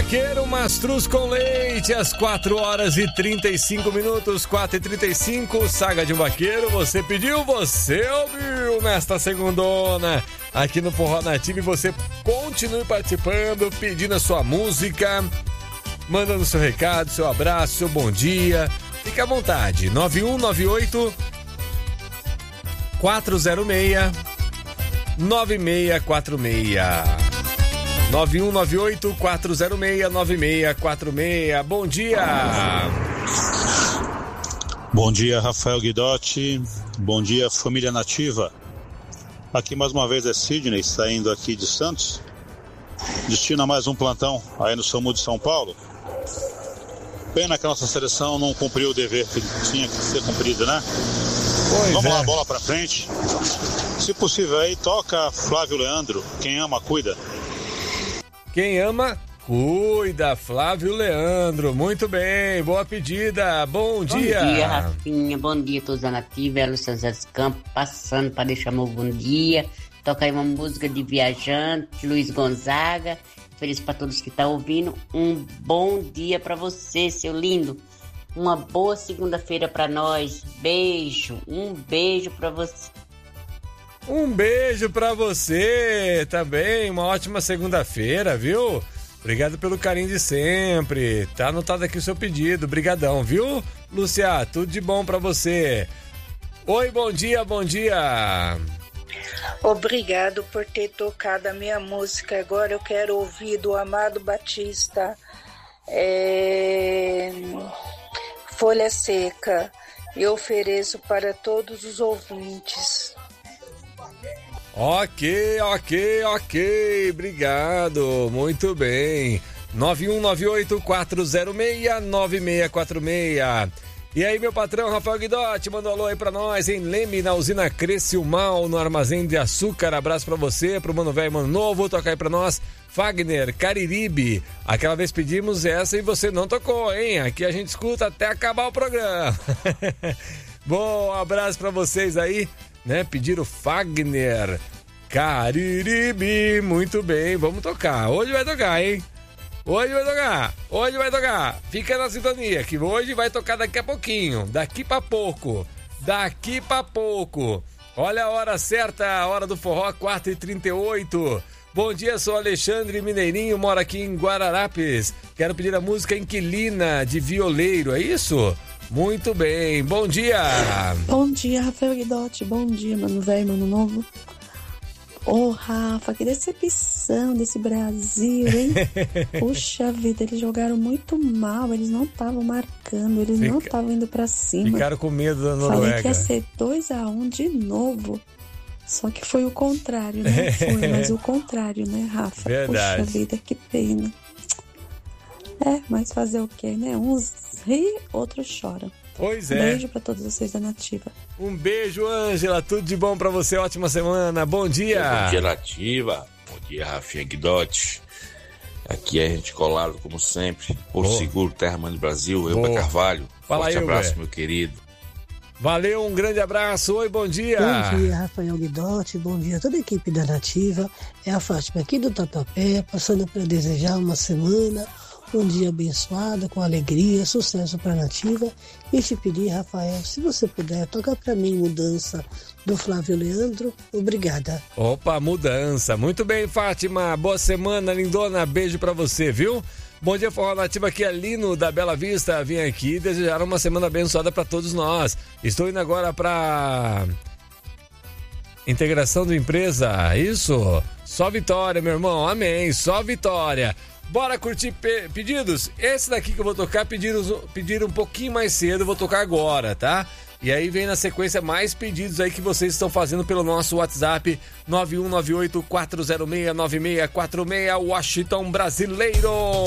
Vaqueiro, Mastruz com leite, às 4h35, 4h35, Saga de um Vaqueiro, você pediu, você ouviu nesta segundona, aqui no Forró Nativa, e você continue participando, pedindo a sua música, mandando seu recado, seu abraço, seu bom dia, fique à vontade, 9198 406 9646 9198-406-9646. Bom dia! Bom dia, Rafael Guidotti. Bom dia, família nativa. Aqui mais uma vez é Sidney, saindo aqui de Santos. Destino a mais um plantão aí no SAMU de São Paulo. Pena que a nossa seleção não cumpriu o dever que tinha que ser cumprido, né? Vamos lá, bola pra frente. Se possível aí, toca Flávio Leandro. Quem ama, cuida. Quem ama, cuida, Flávio Leandro. Muito bem, boa pedida. Bom dia. Bom dia, Rafinha. Bom dia a todos da Nativa. Elo São José dos Campos, passando para deixar meu bom dia. Toca aí uma música de Viajante, Luiz Gonzaga. Feliz para todos que estão ouvindo. Um bom dia para você, seu lindo. Uma boa segunda-feira para nós. Beijo. Um beijo para você. Um beijo pra você também, uma ótima segunda-feira, viu? Obrigado pelo carinho de sempre, tá anotado aqui o seu pedido, brigadão, viu? Lúcia, tudo de bom pra você. Oi, bom dia, bom dia. Obrigado por ter tocado a minha música, agora eu quero ouvir do Amado Batista, Folha Seca, eu ofereço para todos os ouvintes. Ok, obrigado, muito bem. 9198-406-9646. E aí, meu patrão Rafael Guidotti, mandou alô aí pra nós em Leme, na usina Cresciumal, no armazém de açúcar. Abraço pra você, pro Mano Velho e Mano Novo. Toca aí pra nós, Fagner, Cariribe. Aquela vez pedimos essa e você não tocou, hein? Aqui a gente escuta até acabar o programa. Bom, abraço pra vocês aí, né? Pediram Fagner, Cariribe, muito bem, vamos tocar. Hoje vai tocar, hein? Hoje vai tocar. Fica na sintonia, que hoje vai tocar daqui a pouquinho, daqui pra pouco. Olha a hora certa, a hora do forró, 4h38. Bom dia, sou Alexandre Mineirinho, moro aqui em Guararapes. Quero pedir a música Inquilina, de Violeiro, é isso? Muito bem, bom dia! Bom dia, Rafael Guidotti, bom dia, Mano Velho, Mano Novo. Ô, Rafa, que decepção desse Brasil, hein? Puxa vida, eles jogaram muito mal, eles não estavam marcando, eles não estavam indo pra cima. Ficaram com medo da Noruega. Falei que ia ser 2-1 de novo, só que foi o contrário, né? Foi, mas o contrário, né, Rafa? Verdade. Puxa vida, que pena. Mas fazer o quê, né? Uns riem, outros choram. Pois é. Beijo pra todos vocês da Nativa. Um beijo, Ângela. Tudo de bom pra você. Ótima semana. Bom dia. Bom dia, Nativa. Bom dia, Rafinha Guidotti. Aqui é a gente colado, como sempre. Porto Seguro, Terra Mãe do Brasil. Elba Carvalho. Fala Forte aí, abraço, meu querido. Valeu, um grande abraço. Oi, bom dia. Bom dia, Rafael Guidotti. Bom dia a toda a equipe da Nativa. É a Fátima aqui do Tatuapé, passando para desejar uma semana, um dia abençoado, com alegria, sucesso para a Nativa. E te pedir, Rafael, se você puder, tocar para mim Mudança, do Flávio Leandro. Obrigada. Opa, Mudança. Muito bem, Fátima. Boa semana, lindona. Beijo para você, viu? Bom dia, Forró Nativa, aqui é Lino da Bela Vista. Vim aqui desejar uma semana abençoada para todos nós. Estou indo agora para integração da empresa. Isso? Só vitória, meu irmão. Amém. Só vitória. Bora curtir pedidos? Esse daqui que eu vou tocar, pediram um pouquinho mais cedo, vou tocar agora, tá? E aí vem na sequência mais pedidos aí que vocês estão fazendo pelo nosso WhatsApp 9198-406-9646, Washington Brasileiro.